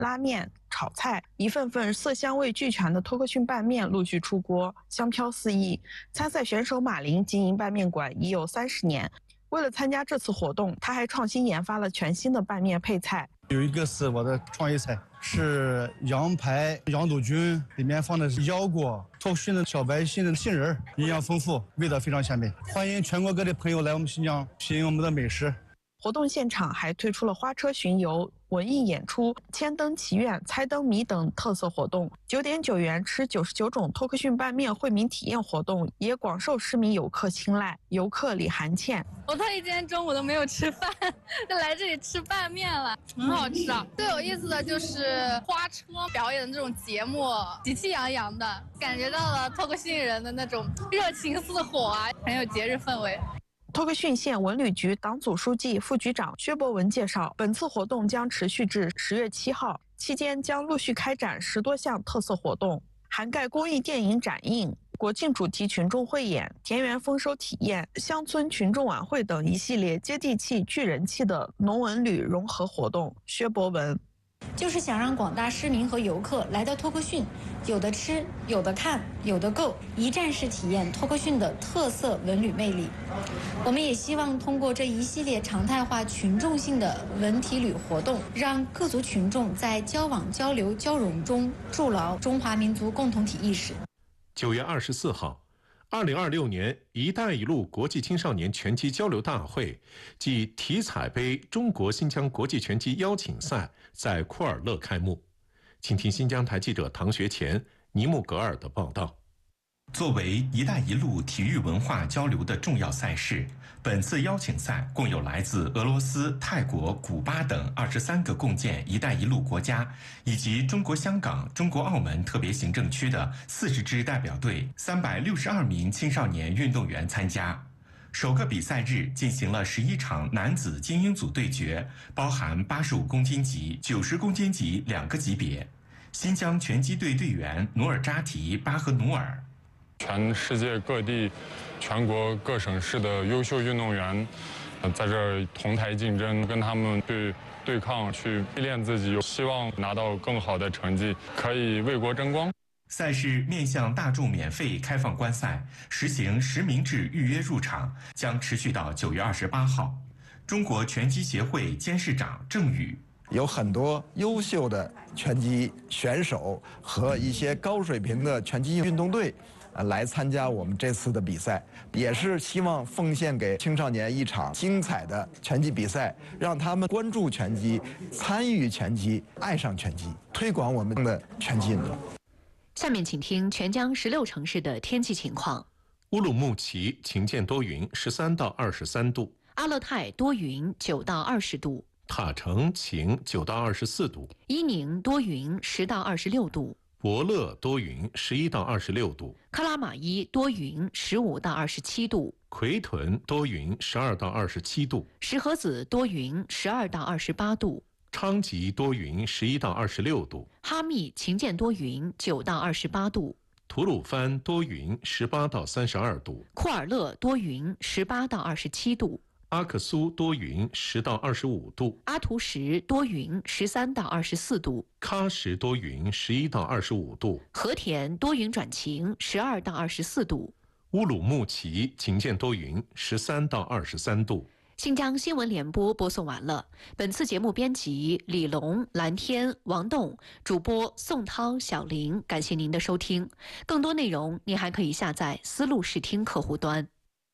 拉面、炒菜，一份份色香味俱全的托克逊拌面陆续出锅，香飘四溢。参赛选手马林经营拌面馆已有30年。为了参加这次活动，他还创新研发了全新的拌面配菜。 有一个是我的创意菜，是羊排、羊肚菌，里面放的是腰果、托克逊的小白心的杏仁，营养丰富，味道非常鲜美。欢迎全国各地朋友来我们新疆品饮我们的美食。 活动现场还推出了花车巡游、文艺演出、千灯祈愿、猜灯谜等特色活动。9.9元吃99种托克逊拌面惠民体验活动也广受市民游客青睐。游客李涵倩： 我特意今天中午都没有吃饭，就来这里吃拌面了，很好吃啊。最有意思的就是花车表演的这种节目，喜气洋洋的，感觉到了托克逊人的那种热情似火啊，很有节日氛围。 托克逊县文旅局党组书记、副局长薛博文介绍，本次活动将持续至10月7号，期间将陆续开展10多项特色活动，涵盖公益电影展映、国庆主题群众汇演、田园丰收体验、乡村群众晚会等一系列接地气、聚人气的农文旅融合活动。薛博文就是想让广大市民和游客来到托克逊，有的吃，有的看，有的购，一站式体验托克逊的特色文旅魅力。我们也希望通过这一系列常态化群众性的文体旅活动，让各族群众在交往、交流、交融中筑牢中华民族共同体意识。 9月24号，2026年“一带一路”国际青少年拳击交流大会暨体彩杯中国新疆国际拳击邀请赛在库尔勒开幕。请听新疆台记者唐学前、尼木格尔的报道。 作为“一带一路”体育文化交流的重要赛事，本次邀请赛共有来自俄罗斯、泰国、古巴等23个共建“一带一路”国家，以及中国香港、中国澳门特别行政区的40支代表队、362名青少年运动员参加。首个比赛日进行了11场男子精英组对决，包含85公斤级、90公斤级2个级别。新疆拳击队队员努尔扎提巴和努尔。 全世界各地、全国各省市的优秀运动员，在这儿同台竞争，跟他们对抗，去历练自己，希望拿到更好的成绩，可以为国争光。 赛事面向大众免费开放观赛，实行实名制预约入场，将持续到9月28号。中国拳击协会监事长郑宇。 有很多优秀的拳击选手和一些高水平的拳击运动队来参加我们这次的比赛，也是希望奉献给青少年一场精彩的拳击比赛，让他们关注拳击、参与拳击、爱上拳击，推广我们的拳击运动。 下面请听全疆16城市的天气情况。 乌鲁木齐晴见多云，13到23度； 阿勒泰多云，9到20度； 塔城晴，9到24度； 伊宁多云，10到26度； 博乐多云，11到26度； 克拉玛依多云，15到27度； 奎屯多云，12到27度； 石河子多云，12到28度； 昌吉多云，11到26度； 哈密晴见多云，9到28度； 吐鲁番多云，18到32度； 库尔勒多云，18到27度； 阿克苏多云10到25度； 阿图什多云13到24度； 喀什多云11到25度； 和田多云转晴12到24度； 乌鲁木齐晴见多云13到23度。 新疆新闻联播播送完了。本次节目编辑李龙、蓝天、王栋，主播宋涛、小林。感谢您的收听。更多内容您还可以下载思路视听客户端。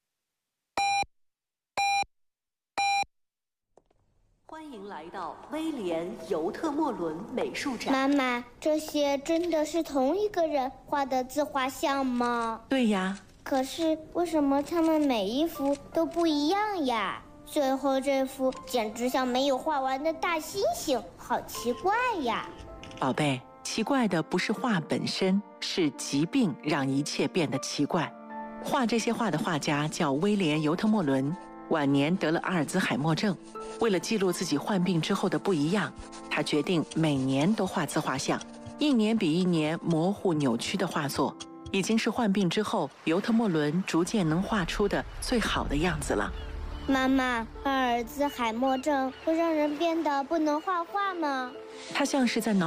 欢迎来到威廉·尤特莫伦美术展。 妈妈，这些真的是同一个人画的自画像吗？ 对呀。 可是为什么他们每一幅都不一样呀？最后这幅简直像没有画完的大猩猩，好奇怪呀！ 宝贝，奇怪的不是画本身，是疾病让一切变得奇怪。画这些画的画家叫威廉·尤特莫伦，晚年得了阿尔兹海默症。为了记录自己患病之后的不一样，他决定每年都画自画像，一年比一年模糊扭曲的画作，已经是患病之后尤特莫伦逐渐能画出的最好的样子了。 妈妈，阿尔兹海默症会让人变得不能画画吗？ 他像是在脑